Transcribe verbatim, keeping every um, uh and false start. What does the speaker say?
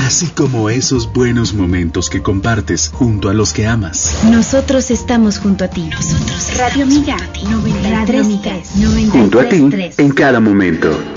así como esos buenos momentos que compartes junto a los que amas. Nosotros estamos junto a ti. Nosotros Radio Milla noventa y tres, Junto a ti en cada momento.